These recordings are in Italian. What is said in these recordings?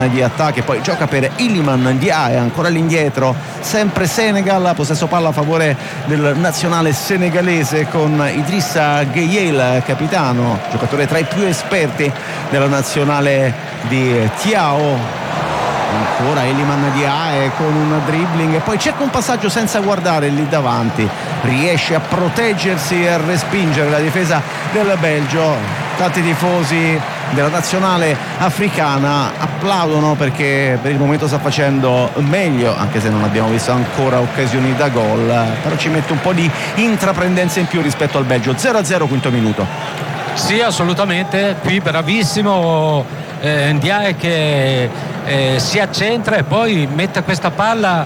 di attacco e poi gioca per Iliman Ndiaye, ancora all'indietro, sempre Senegal, possesso palla a favore del nazionale senegalese con Idrissa Gueye, il capitano, giocatore tra i più esperti della nazionale di Thiao. Ancora Iliman Ndiaye con un dribbling e poi cerca un passaggio senza guardare lì davanti, riesce a proteggersi e a respingere la difesa del Belgio. Tanti tifosi della nazionale africana applaudono perché per il momento sta facendo meglio, anche se non abbiamo visto ancora occasioni da gol, però ci mette un po' di intraprendenza in più rispetto al Belgio. 0-0 quinto minuto. Sì, assolutamente, qui bravissimo Ndiaye che si accentra e poi mette questa palla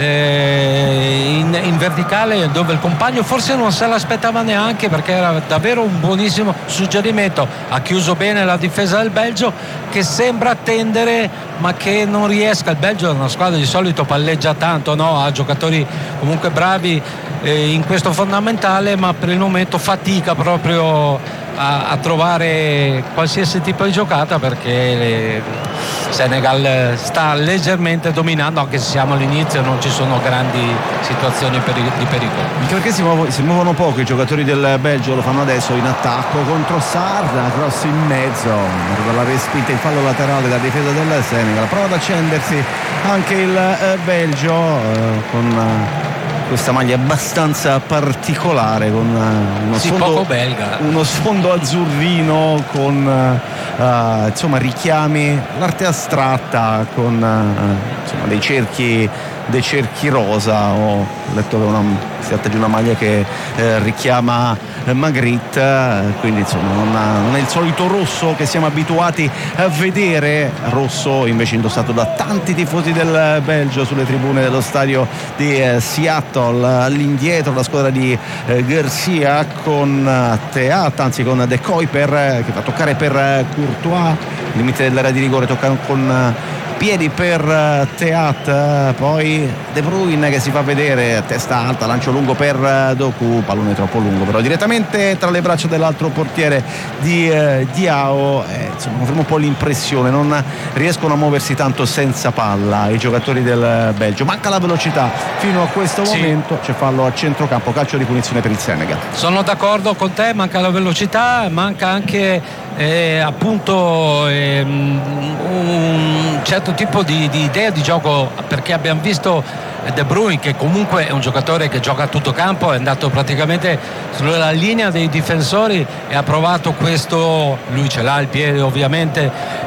in verticale dove il compagno forse non se l'aspettava neanche, perché era davvero un buonissimo suggerimento. Ha chiuso bene la difesa del Belgio, che sembra attendere ma che non riesca. Il Belgio è una squadra di solito palleggia tanto, no? Ha giocatori comunque bravi in questo fondamentale, ma per il momento fatica proprio a trovare qualsiasi tipo di giocata, perché Senegal sta leggermente dominando, anche se siamo all'inizio e non ci sono grandi situazioni di pericolo. Anche perché si muovono poco i giocatori del Belgio, lo fanno adesso in attacco contro Sarr, cross in mezzo, arriva la respinta in fallo laterale da difesa del Senegal, prova ad accendersi anche il Belgio con questa maglia abbastanza particolare, con uno sfondo azzurrino con insomma richiami, l'arte astratta con insomma dei cerchi rosa. Ho letto che si tratta di una maglia che richiama Magritte, quindi insomma non è il solito rosso che siamo abituati a vedere, rosso invece indossato da tanti tifosi del Belgio sulle tribune dello stadio di Seattle. All'indietro la squadra di Garcia con Theat, anzi con De Kuiper che fa toccare per Courtois, limite dell'area di rigore, tocca con piedi per Theat, poi De Bruyne che si fa vedere, testa alta, lancio lungo per Doku, pallone troppo lungo però direttamente tra le braccia dell'altro portiere di Diao. Insomma avremo un po' l'impressione non riescono a muoversi tanto senza palla i giocatori del Belgio, manca la velocità fino a questo momento. C'è fallo a centrocampo, calcio di punizione per il Senegal. Sono d'accordo con te, manca la velocità, manca anche appunto un certo tipo di idea di gioco, perché abbiamo visto De Bruyne, che comunque è un giocatore che gioca a tutto campo, è andato praticamente sulla linea dei difensori e ha provato questo, lui ce l'ha il piede ovviamente,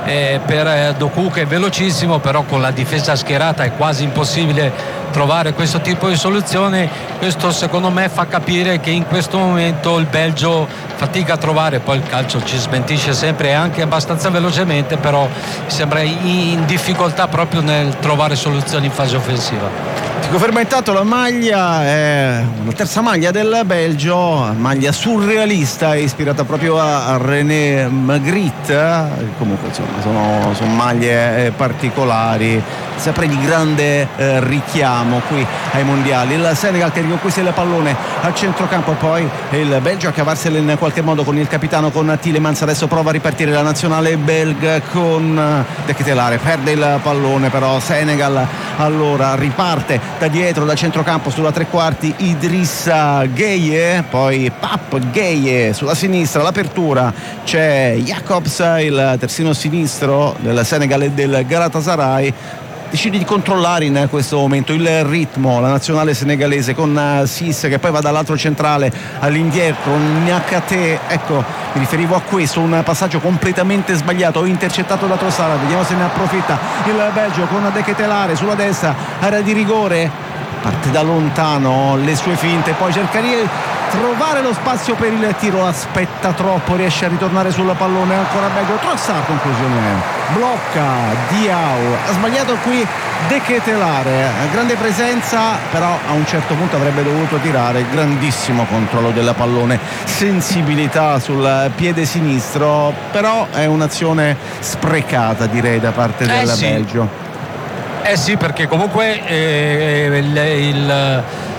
per Doku che è velocissimo, però con la difesa schierata è quasi impossibile trovare questo tipo di soluzione. Questo secondo me fa capire che in questo momento il Belgio fatica a trovare, poi il calcio ci smentisce sempre anche abbastanza velocemente, però sembra in difficoltà proprio nel trovare soluzioni in fase offensiva. Ti conferma intanto la maglia, è la terza maglia del Belgio, maglia surrealista ispirata proprio a René Magritte. Comunque insomma sono maglie particolari, sempre di grande richiamo qui ai mondiali. Il Senegal che riconquista il pallone al centrocampo, poi il Belgio a cavarsela in qualche modo con il capitano, con Tielemans. Adesso prova a ripartire la nazionale belga con De Ketelaere, perde il pallone però Senegal allora riparte da dietro, da centrocampo sulla tre quarti Idrissa Gueye, poi Pap Gueye sulla sinistra, l'apertura c'è Jacobs, il terzino sinistro del Senegal e del Galatasaray. Decide di controllare in questo momento il ritmo la nazionale senegalese con Sis che poi va dall'altro centrale all'indietro, Niakate, ecco mi riferivo a questo, un passaggio completamente sbagliato, intercettato da Trossard, vediamo se ne approfitta il Belgio con De Ketelaere sulla destra, area di rigore, parte da lontano, le sue finte, poi cerca di trovare lo spazio per il tiro, aspetta troppo, riesce a ritornare sul pallone, ancora Belgio, Trossard, conclusione, blocca Diao, ha sbagliato qui De Ketelaere, grande presenza però a un certo punto avrebbe dovuto tirare, grandissimo controllo del pallone, sensibilità sul piede sinistro, però è un'azione sprecata direi da parte del Belgio. Sì, perché comunque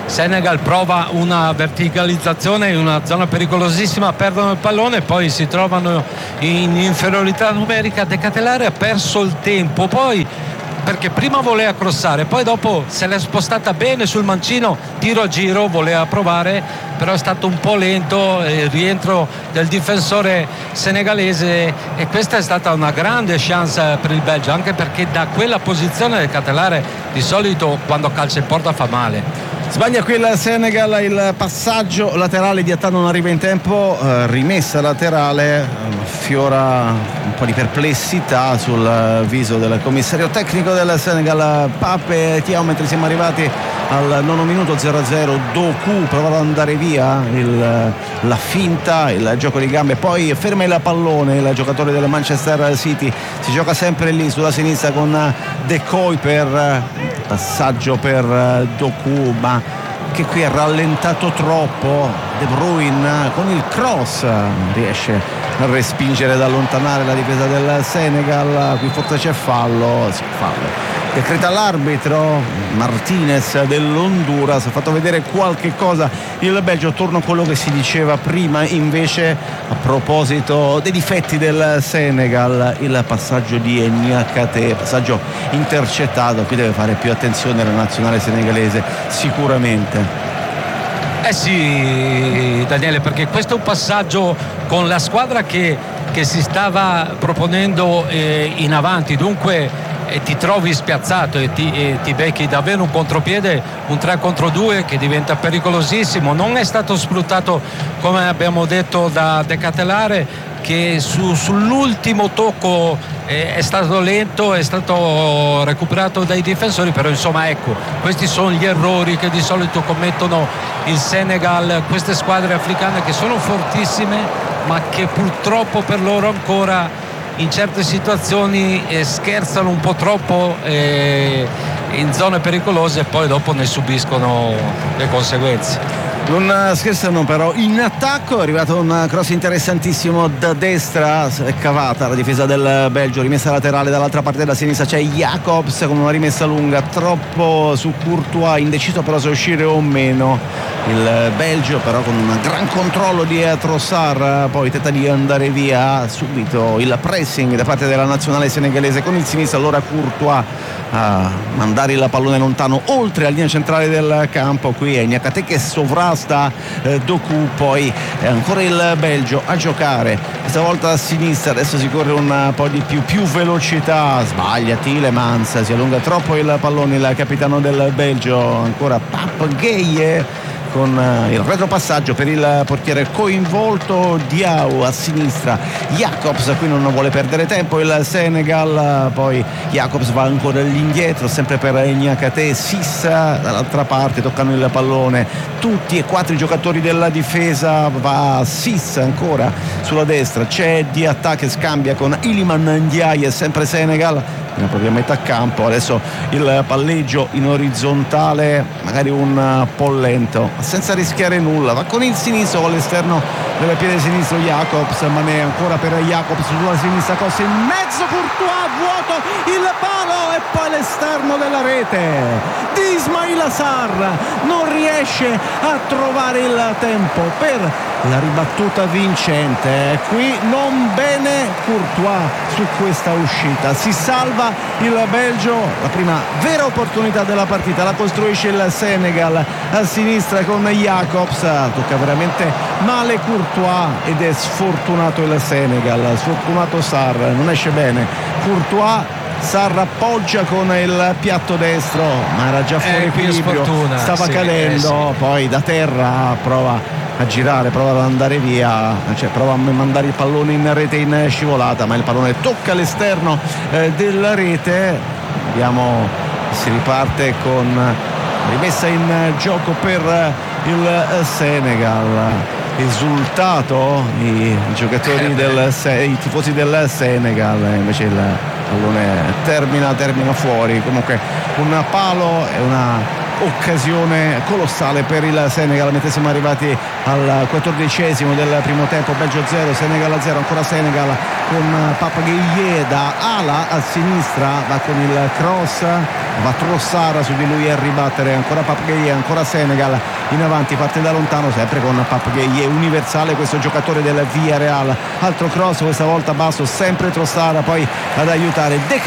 Senegal prova una verticalizzazione in una zona pericolosissima, perdono il pallone, poi si trovano in inferiorità numerica. De Ketelaere ha perso il tempo, poi perché prima voleva crossare, poi dopo se l'è spostata bene sul mancino, tiro a giro, voleva provare, però è stato un po' lento il rientro del difensore senegalese, e questa è stata una grande chance per il Belgio, anche perché da quella posizione del Ketelaere di solito quando calcia in porta fa male. Sbaglia qui il Senegal, il passaggio laterale di Atta non arriva in tempo, rimessa laterale, fiora un po' di perplessità sul viso del commissario tecnico del Senegal, Pape Thiaw, mentre siamo arrivati al 9 minuto, 0-0. Doku provava ad andare via, la finta, il gioco di gambe, poi ferma il pallone il giocatore del Manchester City, si gioca sempre lì sulla sinistra con De Kuiper, passaggio per Doku, ma che qui è rallentato troppo. De Bruyne con il cross riesce a respingere ed allontanare la difesa del Senegal. Qui forse c'è fallo, sì, fallo decreta l'arbitro Martinez dell'Honduras. Ha fatto vedere qualche cosa il Belgio, torno a quello che si diceva prima invece a proposito dei difetti del Senegal, il passaggio di Niakate, passaggio intercettato. Qui deve fare più attenzione la nazionale senegalese sicuramente. Sì, Daniele, perché questo è un passaggio con la squadra che si stava proponendo in avanti, dunque ti trovi spiazzato e ti becchi davvero un contropiede, un 3 contro 2 che diventa pericolosissimo. Non è stato sfruttato, come abbiamo detto, da De Ketelaere, che sull'ultimo tocco è stato lento, è stato recuperato dai difensori, però insomma ecco, questi sono gli errori che di solito commettono il Senegal, queste squadre africane che sono fortissime ma che purtroppo per loro ancora in certe situazioni scherzano un po' troppo in zone pericolose e poi dopo ne subiscono le conseguenze. Non scherzano però in attacco, è arrivato un cross interessantissimo da destra, è cavata la difesa del Belgio, rimessa laterale dall'altra parte della sinistra, c'è Jacobs con una rimessa lunga troppo su Courtois, indeciso però se uscire o meno il Belgio, però con un gran controllo di Trossard, poi tenta di andare via, subito il pressing da parte della nazionale senegalese con il sinistro, allora Courtois a mandare il pallone lontano oltre la linea centrale del campo. Qui è Niakate che sovrasta Doku, poi è ancora il Belgio a giocare, questa volta a sinistra, adesso si corre un po' di più velocità, sbaglia Tielemans, si allunga troppo il pallone il capitano del Belgio, ancora Pape Gueye con il retropassaggio per il portiere coinvolto, Diaw a sinistra, Jacobs qui non vuole perdere tempo il Senegal, poi Jacobs va ancora all'indietro sempre per Niakate, Sissa dall'altra parte, toccano il pallone tutti e 4 i giocatori della difesa, va Sissa ancora sulla destra, c'è Diatta che scambia con Iliman Ndiaye, sempre Senegal nella propria metà campo, adesso il palleggio in orizzontale magari un po' lento senza rischiare nulla, va con il sinistro, con l'esterno del piede sinistro Jacobs, Mané ancora per Jacobs sulla sinistra, cosa in mezzo, Courtois vuoto, il palo e poi l'esterno della rete di Ismaila Sarr, non riesce a trovare il tempo per la ribattuta vincente, qui non bene Courtois su questa uscita, si salva il Belgio, la prima vera opportunità della partita la costruisce il Senegal a sinistra con Jacobs, tocca veramente male Courtois ed è sfortunato il Senegal, sfortunato Sarr, non esce bene Courtois, Sarr appoggia con il piatto destro ma era già fuori equilibrio, stava cadendo, poi da terra prova a girare, prova ad andare via, cioè prova a mandare il pallone in rete in scivolata, ma il pallone tocca l'esterno della rete. Vediamo, si riparte con rimessa in gioco per il Senegal, esultato i giocatori i tifosi del Senegal, invece il pallone termina fuori, comunque un palo e una occasione colossale per il Senegal, mentre siamo arrivati al 14° del primo tempo, Belgio 0 Senegal 0, ancora Senegal con Pape Gueye da ala a sinistra, va con il cross va Trossara su di lui a ribattere, ancora Pape Gueye, ancora Senegal in avanti, parte da lontano sempre con Pape Gueye, universale questo giocatore del Villarreal, altro cross questa volta basso, sempre Trossara poi ad aiutare De